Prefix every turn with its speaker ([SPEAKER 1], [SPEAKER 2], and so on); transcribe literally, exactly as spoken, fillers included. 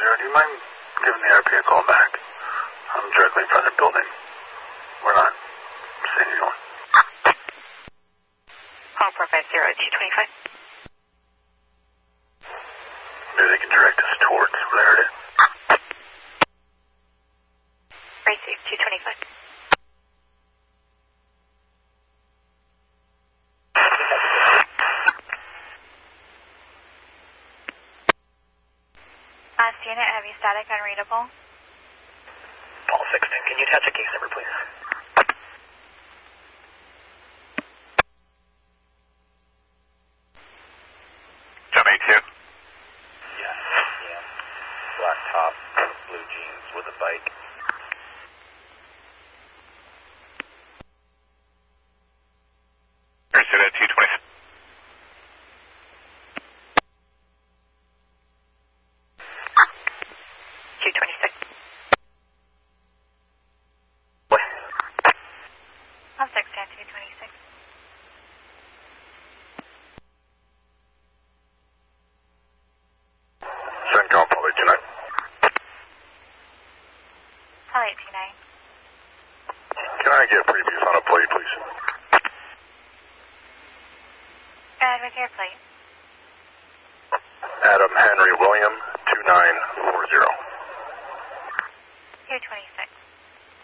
[SPEAKER 1] zero. Do you mind giving the R P a call back? I'm directly in front of the building. We're not seeing anyone.
[SPEAKER 2] Call four five zero two twenty-five.
[SPEAKER 1] Maybe they can direct us towards where they heard it.
[SPEAKER 2] Right safe, two twenty-five. Last unit, heavy static, unreadable.
[SPEAKER 3] Paul Sexton, can you attach a case number, please?
[SPEAKER 1] John A two.
[SPEAKER 3] Yeah, yeah. Black top, blue jeans with a bike.
[SPEAKER 1] Sarasota two twenty-six.
[SPEAKER 2] two twenty-six.
[SPEAKER 3] What?
[SPEAKER 2] Paul Sexton, two twenty-six.
[SPEAKER 1] Send call, probably tonight.
[SPEAKER 2] Call eight two nine.
[SPEAKER 1] Can I get previews on a plate, please?
[SPEAKER 2] And with your plate.
[SPEAKER 1] Adam Henry William two nine four zero.
[SPEAKER 2] two twenty-six.